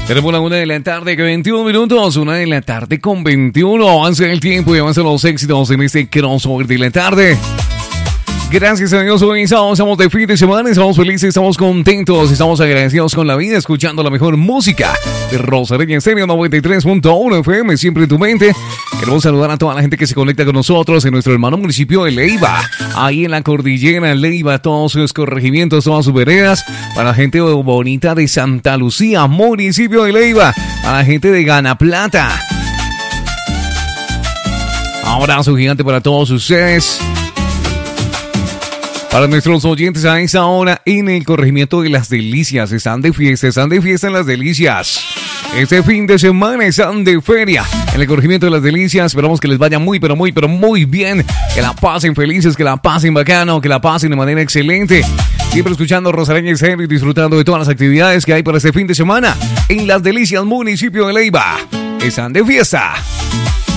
Tenemos la 1 de la tarde con 21 minutos, 1 de la tarde con 21. Avanza el tiempo y avanzan los éxitos en este crossover de la tarde. Gracias a Dios, hoy estamos de fin de semana, estamos felices, estamos contentos, estamos agradecidos con la vida, escuchando la mejor música de Rosareña Estéreo 93.1 FM, siempre en tu mente. Queremos saludar a toda la gente que se conecta con nosotros en nuestro hermano municipio de Leiva, ahí en la cordillera Leiva, todos sus corregimientos, todas sus veredas, para la gente bonita de Santa Lucía, municipio de Leiva, para la gente de Gana Plata. Abrazo gigante para todos ustedes. Para nuestros oyentes a esta hora en el corregimiento de Las Delicias, están de fiesta en Las Delicias. Este fin de semana están de feria en el corregimiento de Las Delicias. Esperamos que les vaya muy bien, que la pasen felices, que la pasen bacano, que la pasen de manera excelente. Siempre escuchando Rosareña Estéreo y disfrutando de todas las actividades que hay para este fin de semana en Las Delicias, municipio de Leiva. Están de fiesta.